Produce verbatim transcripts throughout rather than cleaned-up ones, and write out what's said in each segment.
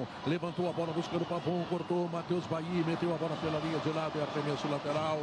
Pavon. Levantou a bola buscando o Pavon, cortou, Matheus Bahia, meteu a bola pela linha de lado e arremesso lateral.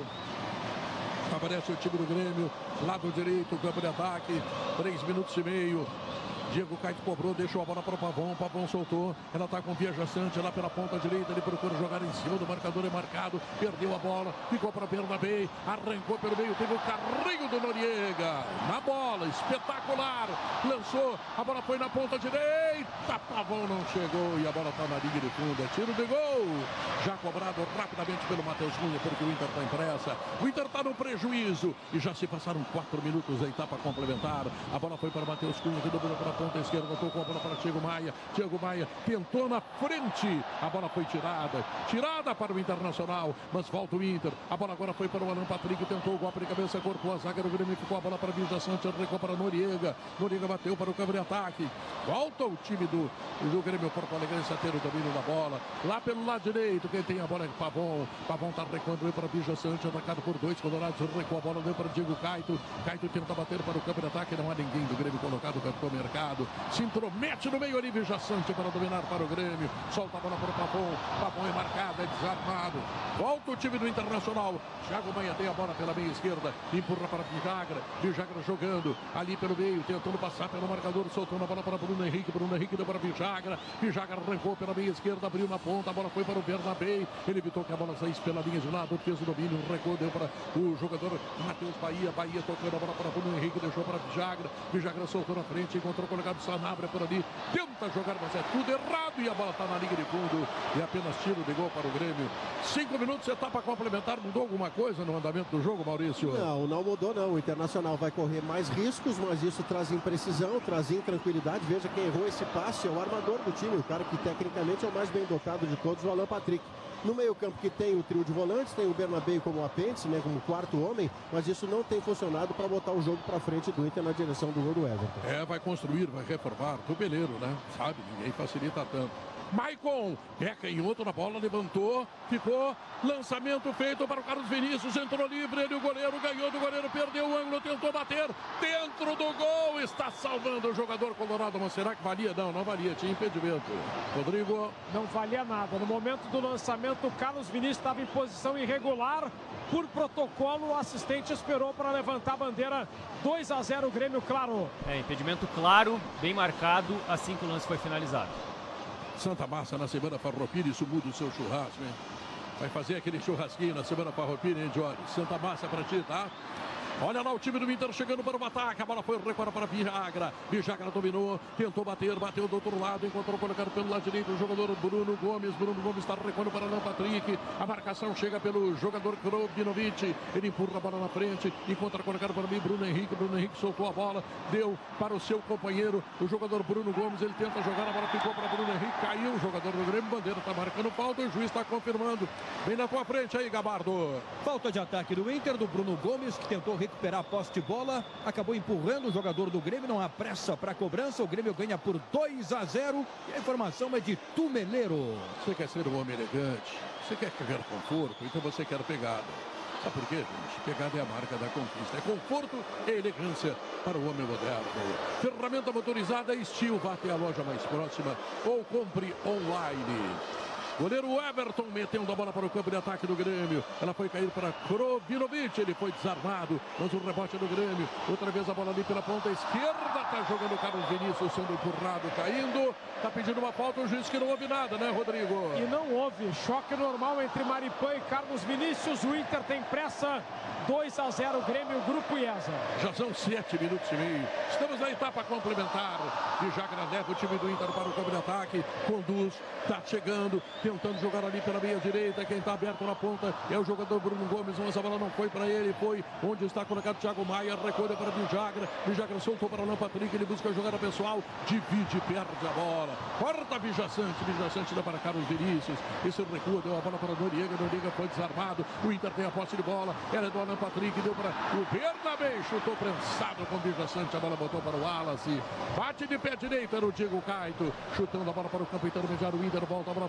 Aparece o time do Grêmio, lado direito, campo de ataque, três minutos e meio. Diego Caito cobrou, deixou a bola para o Pavon, Pavon soltou, ela está com o Viajacante lá pela ponta direita, ele procura jogar em cima do marcador, é marcado, perdeu a bola, ficou para Bernabé, arrancou pelo meio, teve o carrinho do Noriega, na bola, espetacular, lançou, a bola foi na ponta direita, Pavon não chegou e a bola está na linha de fundo, é tiro de gol, já cobrado rapidamente pelo Matheus Cunha, porque o Inter está em pressa, o Inter está no prejuízo e já se passaram quatro minutos da etapa complementar, a bola foi para o Matheus Cunha, que dobrou para a ponta esquerda, tocou a bola para Thiago Maia, Thiago Maia tentou na frente, a bola foi tirada, tirada para o Internacional, mas volta o Inter, a bola agora foi para o Alan Patrick, tentou o golpe de cabeça, cortou a zaga do Grêmio, ficou a bola para Vija Santos, recua para Noriega, Noriega bateu para o campo de ataque, volta o time do, do Grêmio Porto Alegre, a ter o domínio da bola, lá pelo lado direito, quem tem a bola é Pavon, Pavon está recuando, veio para Vija Santos, atacado por dois colorados, recua a bola, deu para Diego Caito, Caito tenta bater para o campo de ataque, não há ninguém do Grêmio colocado, captou o mercado, se intromete no meio ali, Vijaçante para dominar para o Grêmio, solta a bola para o Pavon, Pavon é marcado, é desarmado, volta o time do Internacional, Thiago Maia tem a bola pela meia esquerda, empurra para Vijagra, Vijagra jogando ali pelo meio, tentando passar pelo marcador, soltando a bola para Bruno Henrique, Bruno Henrique deu para Vijagra, Vijagra arrancou pela meia esquerda, abriu na ponta, a bola foi para o Bernabé, ele evitou que a bola saísse pela linha de lado, fez o domínio, recuou, deu para o jogador Matheus Bahia, Bahia tocando a bola para Bruno Henrique, deixou para Vijagra, Vijagra soltou na frente, encontrou o colocado Sanabria por ali, tenta jogar, mas é tudo errado e a bola está na linha de fundo e apenas tiro de gol para o Grêmio. Cinco minutos, etapa complementar, mudou alguma coisa no andamento do jogo, Maurício? Não, não mudou não, o Internacional vai correr mais riscos, mas isso traz imprecisão, traz intranquilidade, veja quem errou esse passe, é o armador do time, o cara que tecnicamente é o mais bem dotado de todos, o Alan Patrick. No meio campo que tem o trio de volantes, tem o Bernabé como apêndice, né, como quarto homem, mas isso não tem funcionado para botar o jogo para frente do Inter na direção do gol do Everton. É, vai construir, vai reformar, tubeleiro, né? Sabe, ninguém facilita tanto. Maicon, é canhoto na bola, levantou, ficou, lançamento feito para o Carlos Vinícius, entrou livre, ele o goleiro, ganhou do goleiro, perdeu o ângulo, tentou bater, dentro do gol, está salvando o jogador colorado, mas será que valia? Não, não valia, tinha impedimento. Rodrigo? Não valia nada, no momento do lançamento o Carlos Vinícius estava em posição irregular, por protocolo o assistente esperou para levantar a bandeira, dois a zero Grêmio, claro. É, impedimento claro, bem marcado, assim que o lance foi finalizado. Santa Massa na Semana Farroupilha, isso muda o seu churrasco, hein? Vai fazer aquele churrasquinho na Semana Farroupilha, hein, Jorge? Santa Massa pra ti, tá? Olha lá o time do Inter chegando para o ataque. A bola foi recuada para Vijagra. Vijagra dominou, tentou bater, bateu do outro lado, encontrou colocado pelo lado direito o jogador Bruno Gomes. Bruno Gomes está recuando para Alan Patrick. A marcação chega pelo jogador Krobinovic. Ele empurra a bola na frente, encontra colocado para mim Bruno Henrique. Bruno Henrique soltou a bola, deu para o seu companheiro, o jogador Bruno Gomes. Ele tenta jogar, a bola ficou para Bruno Henrique. Caiu o jogador do Grêmio. Bandeira está marcando falta, o juiz está confirmando. Vem na tua frente aí, Gabardo. Falta de ataque do Inter, do Bruno Gomes, que tentou recuperar a posse de bola, acabou empurrando o jogador do Grêmio, não há pressa para a cobrança, o Grêmio ganha por dois a zero e a informação é de Tumeleiro. Você quer ser um homem elegante, você quer querer conforto, então você quer pegada. Sabe por quê, gente? Pegada é a marca da conquista, é conforto e elegância para o homem moderno. Ferramenta motorizada Steel, vá até a loja mais próxima ou compre online. Goleiro Everton metendo a bola para o campo de ataque do Grêmio. Ela foi cair para Krobinovic. Ele foi desarmado. Mas o rebote do Grêmio. Outra vez a bola ali pela ponta esquerda. Está jogando o Carlos Vinícius sendo empurrado, caindo. Está pedindo uma falta. O juiz que não houve nada, né, Rodrigo? E não houve. Choque normal entre Maripã e Carlos Vinícius. O Inter tem pressa. dois a zero Grêmio, Grupo IESA. Já são sete minutos e meio. Estamos na etapa complementar. E já leva o time do Inter para o campo de ataque. Conduz. Está chegando. Tentando jogar ali pela meia direita, quem está aberto na ponta é o jogador Bruno Gomes, mas a bola não foi para ele, foi onde está colocado Thiago Maia, recolhe para Vijagra, Vijagra soltou para o Alan Patrick, ele busca a jogada pessoal, divide, perde a bola, corta Vijaçante, Vijaçante dá para Carlos Vinícius, esse recua, deu a bola para Noriega, Noriega foi desarmado, o Inter tem a posse de bola, ela é do Alan Patrick, deu para o Bernabé, chutou prensado com Vijaçante, a bola botou para o Wallace, bate de pé direito, era o Diego Caito, chutando a bola para o campo intermediário, o Inter volta, a bola foi para o Alan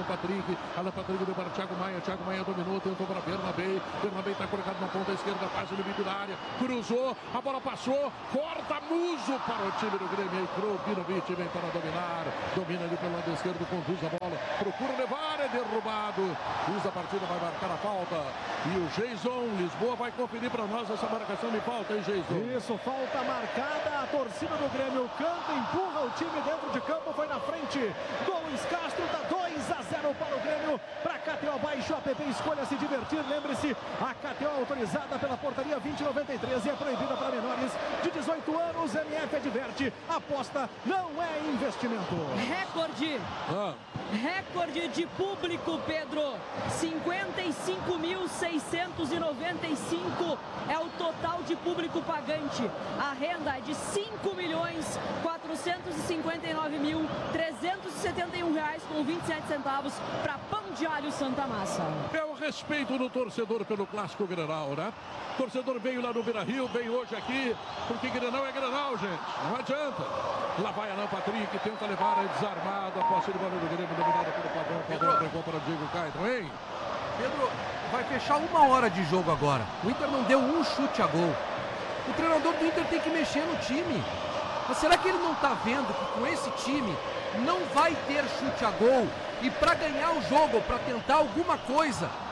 Patrick. Alan Patrick deu para Thiago Maia. Thiago Maia dominou, tentou para Bernabé. Bernabé está colocado na ponta esquerda, quase no limite da área. Cruzou, a bola passou, corta Muso para o time do Grêmio. Krojinovic vem para dominar. Domina ali pelo lado esquerdo, conduz a bola. Procura levar, é derrubado. Usa a partida, vai marcar a falta. E o Jason Lisboa vai conferir para nós essa marcação de falta, hein, Jason? Isso, falta marcada. A torcida do Grêmio canta, empurra o time dentro de campo, foi na frente do Luiz Castro, dá dois a zero para o Grêmio. Para K T O, baixe o app, escolha se divertir. Lembre-se, a K T O é autorizada pela portaria vinte noventa e três e é proibida para menores de dezoito anos. M F adverte, aposta não é investimento. Recorde. Ah. Recorde de público, Pedro. cinquenta e cinco mil seiscentos e noventa e cinco é o total de público pagante. A renda é de cinco milhões quatrocentos e cinquenta e nove mil trezentos e setenta e um reais com vinte e sete centavos para Pão de Alho Santa Massa. É o respeito do torcedor pelo Clássico Grenal, né? O torcedor veio lá no Beira-Rio, veio hoje aqui, porque Grenal é Grenal, gente. Não adianta. Lá vai Alan Patrick, tenta levar, é desarmado. A posse de bola do Grêmio, dominada pelo Pavão. Pavão entregou para o Diego Caetano, hein? Pedro, vai fechar uma hora de jogo agora. O Inter não deu um chute a gol. O treinador do Inter tem que mexer no time. Mas será que ele não está vendo que com esse time não vai ter chute a gol? E para ganhar o jogo, para tentar alguma coisa,